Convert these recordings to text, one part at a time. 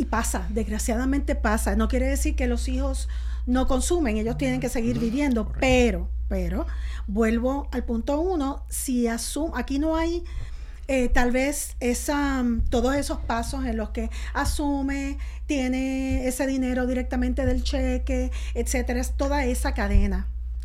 pasa, desgraciadamente pasa. No quiere decir que los hijos no consumen, ellos tienen que seguir viviendo, pero, vuelvo al punto 1, si aquí no hay tal vez todos esos pasos en los que asume, tiene ese dinero directamente del cheque, etcétera, es toda esa cadena.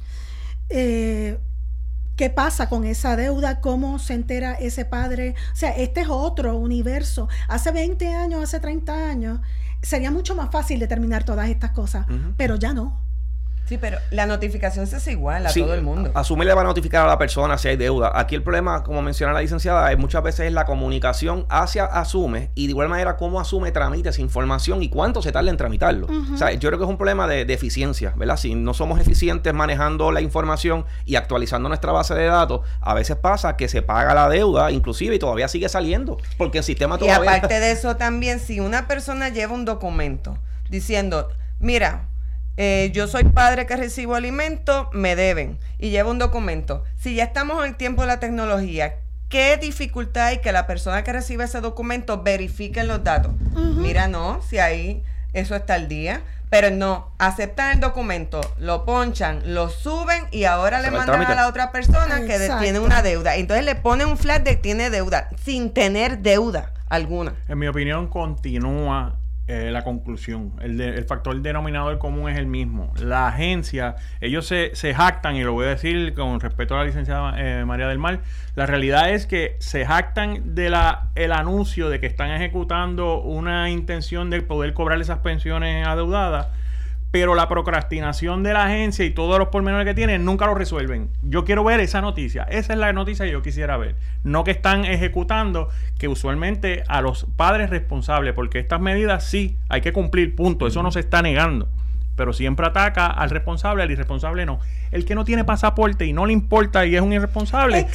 ¿Qué pasa con esa deuda? ¿Cómo se entera ese padre? O sea, este es otro universo. Hace 20 años, hace 30 años, sería mucho más fácil determinar todas estas cosas, pero ya no. Sí, pero la notificación se hace igual a todo el mundo. Asume le va a notificar a la persona si hay deuda. Aquí el problema, como menciona la licenciada, es muchas veces la comunicación hacia Asume y de igual manera cómo Asume tramita esa información y cuánto se tarda en tramitarlo. O sea, yo creo que es un problema de eficiencia, ¿verdad? Si no somos eficientes manejando la información y actualizando nuestra base de datos, a veces pasa que se paga la deuda inclusive y todavía sigue saliendo porque el sistema todavía... Y aparte de eso también, si una persona lleva un documento diciendo, mira... yo soy padre que recibo alimento, me deben, y llevo un documento. Si ya estamos en el tiempo de la tecnología, ¿qué dificultad hay que la persona que recibe ese documento verifique los datos? Mira, no, si ahí eso está al día, pero no, aceptan el documento, lo ponchan, lo suben y ahora le mandan a la otra persona que tiene una deuda. Entonces le ponen un flag de que tiene deuda, sin tener deuda alguna. En mi opinión, continúa la conclusión. El factor denominador común es el mismo. La agencia, ellos se jactan, y lo voy a decir con respeto a la licenciada María del Mar, la realidad es que se jactan de el anuncio de que están ejecutando una intención de poder cobrar esas pensiones adeudadas, pero la procrastinación de la agencia y todos los pormenores que tienen nunca lo resuelven. Yo quiero ver esa noticia. Esa es la noticia que yo quisiera ver. No que están ejecutando, que usualmente a los padres responsables, porque estas medidas sí hay que cumplir, punto. Eso no se está negando. Pero siempre ataca al responsable, al irresponsable no. El que no tiene pasaporte y no le importa y es un irresponsable,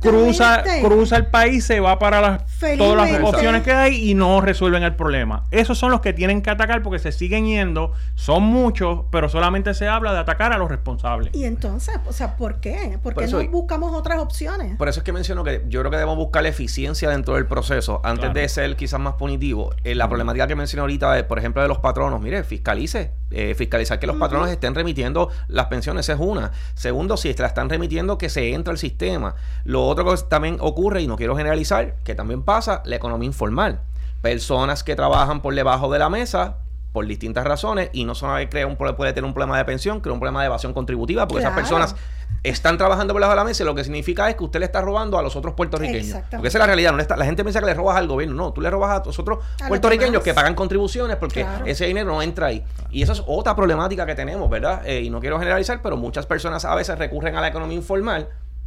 cruza el país, se va para todas las opciones que hay y no resuelven el problema. Esos son los que tienen que atacar porque se siguen yendo, son muchos, pero solamente se habla de atacar a los responsables. Y entonces, o sea, ¿por qué? ¿Por qué no buscamos otras opciones? Por eso es que menciono que yo creo que debemos buscar la eficiencia dentro del proceso antes de ser quizás más punitivo. La problemática que mencioné ahorita, por ejemplo, de los patronos, mire, fiscalizar que los patronos estén remitiendo las pensiones es una. Segundo, si la están remitiendo, que se entre al sistema. Lo otro que también ocurre, y no quiero generalizar, que también pasa, la economía informal. Personas que trabajan por debajo de la mesa por distintas razones y no solamente puede tener un problema de pensión, crea un problema de evasión contributiva, porque esas personas están trabajando por debajo de la mesa y lo que significa es que usted le está robando a los otros puertorriqueños. Porque esa es la realidad. La gente piensa que le robas al gobierno. No, tú le robas a los otros puertorriqueños que pagan contribuciones porque ese dinero no entra ahí. Y esa es otra problemática que tenemos, ¿verdad? Y no quiero generalizar, pero muchas personas a veces recurren a la economía informal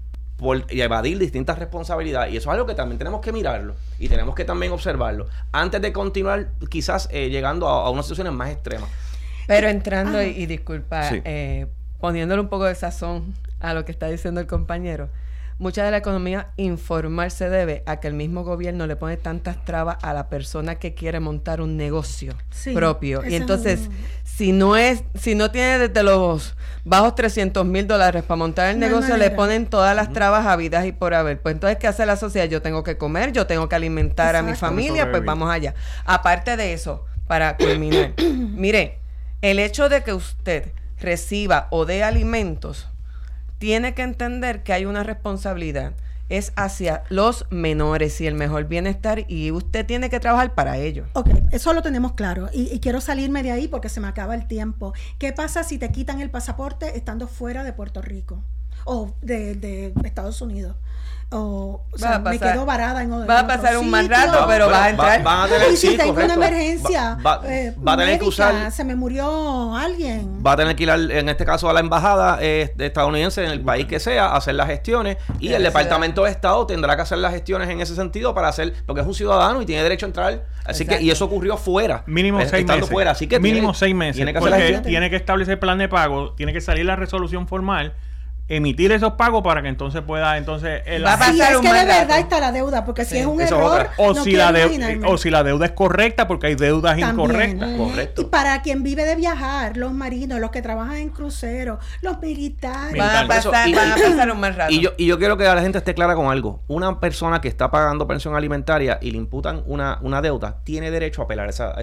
por evadir distintas responsabilidades, y eso es algo que también tenemos que mirarlo y tenemos que también observarlo antes de continuar quizás llegando a unas situaciones más extremas. Pero entrando y disculpa, poniéndole un poco de sazón a lo que está diciendo el compañero, mucha de la economía informal se debe a que el mismo gobierno le pone tantas trabas a la persona que quiere montar un negocio propio. Y entonces, si no tiene desde los bajos $300,000 para montar el negocio, le ponen todas las trabas habidas y por haber. Pues entonces, ¿qué hace la sociedad? Yo tengo que comer, yo tengo que alimentar a mi familia, pues vamos allá. Aparte de eso, para culminar, mire, el hecho de que usted reciba o dé alimentos, tiene que entender que hay una responsabilidad. Es hacia los menores y el mejor bienestar, y usted tiene que trabajar para ello. Ok, eso lo tenemos claro. Y quiero salirme de ahí porque se me acaba el tiempo. ¿Qué pasa si te quitan el pasaporte estando fuera de Puerto Rico o de Estados Unidos? O sea, me quedo varada en otro va a pasar un mal rato, pero vas a entrar. Van a tener, y si tengo una emergencia va a tener que usar, se me murió alguien, va a tener que ir en este caso a la embajada estadounidense en el país que sea a hacer las gestiones, y el Departamento de Estado tendrá que hacer las gestiones en ese sentido porque es un ciudadano y tiene derecho a entrar. Así que, y eso ocurrió fuera, mínimo 6 meses fuera, así que mínimo 6 meses, tiene que porque tiene que establecer plan de pago, tiene que salir la resolución formal, emitir esos pagos para que entonces pueda va a pasar si es que de verdad está la deuda, porque si es un error o si la deuda es correcta, porque hay deudas incorrectas. Correcto. Y para quien vive de viajar, los marinos, los que trabajan en cruceros, los militares, van a pasar un mal rato. Y yo quiero que la gente esté clara con algo. Una persona que está pagando pensión alimentaria y le imputan una deuda tiene derecho a apelar esa